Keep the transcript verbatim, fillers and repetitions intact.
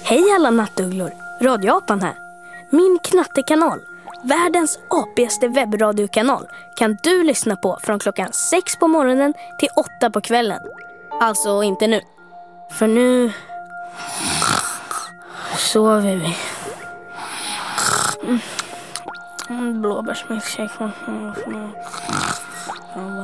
Hej alla nattugglor, Radioapan här. Min knattekanal, världens apigaste webbradiokanal, kan du lyssna på från klockan sex på morgonen till åtta på kvällen. Alltså inte nu, för nu sover vi. Mm. Blåbärsmilkshake.